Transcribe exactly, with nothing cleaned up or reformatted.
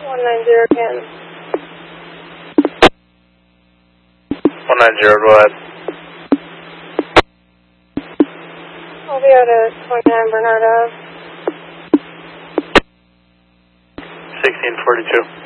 one nine zero again. one nine zero, go ahead. I'll be out of twenty-nine Bernard Ave. sixteen forty-two.